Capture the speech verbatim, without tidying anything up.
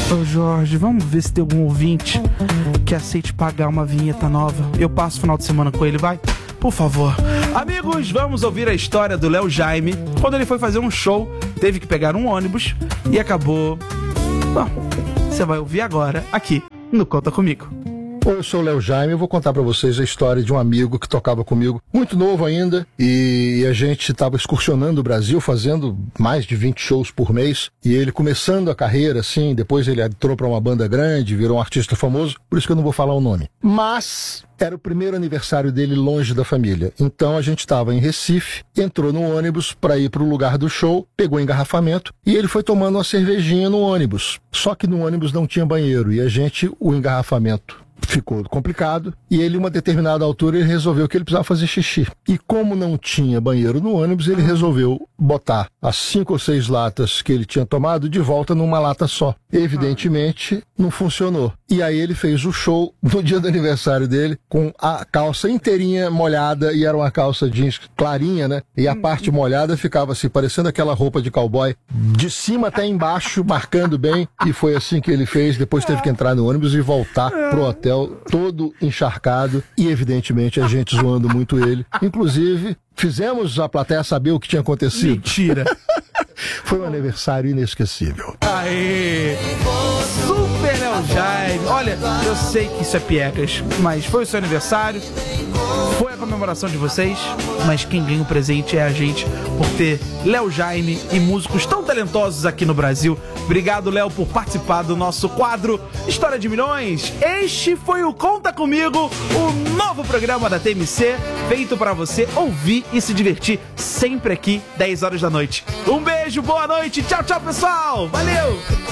Ô Jorge, vamos ver se tem algum ouvinte que aceite pagar uma vinheta nova. Eu passo o final de semana com ele, vai? Por favor. Amigos, vamos ouvir a história do Léo Jaime. Quando ele foi fazer um show, teve que pegar um ônibus e acabou... Bom, você vai ouvir agora, aqui, no Conta Comigo. Oi, eu sou o Léo Jaime, eu vou contar pra vocês a história de um amigo que tocava comigo, muito novo ainda, e a gente estava excursionando o Brasil, fazendo mais de vinte shows por mês, e ele começando a carreira, assim, depois ele entrou pra uma banda grande, virou um artista famoso, por isso que eu não vou falar o nome. Mas era o primeiro aniversário dele longe da família, então a gente estava em Recife, entrou no ônibus para ir para o lugar do show, pegou engarrafamento e ele foi tomando uma cervejinha no ônibus. Só que no ônibus não tinha banheiro e a gente, o engarrafamento ficou complicado e ele, uma determinada altura, ele resolveu que ele precisava fazer xixi. E como não tinha banheiro no ônibus, ele resolveu botar as cinco ou seis latas que ele tinha tomado de volta numa lata só. Evidentemente, não funcionou. E aí ele fez o show no dia do aniversário dele com a calça inteirinha molhada, e era uma calça jeans clarinha, né? E a parte molhada ficava assim, parecendo aquela roupa de cowboy, de cima até embaixo, marcando bem. E foi assim que ele fez. Depois teve que entrar no ônibus e voltar pro hotel todo encharcado e, evidentemente, a gente zoando muito ele. Inclusive, fizemos a plateia saber o que tinha acontecido. Mentira. Foi um aniversário inesquecível. Aê! Super Léo Jaime. Olha, eu sei que isso é piegas, mas foi o seu aniversário, foi a comemoração de vocês, mas quem ganha o presente é a gente por ter Léo Jaime e músicos tão talentosos aqui no Brasil. Obrigado, Léo, por participar do nosso quadro História de Milhões. Este foi o Conta Comigo, o novo programa da T M C, feito para você ouvir e se divertir sempre aqui, dez horas da noite. Um beijo, boa noite, tchau, tchau, pessoal! Valeu!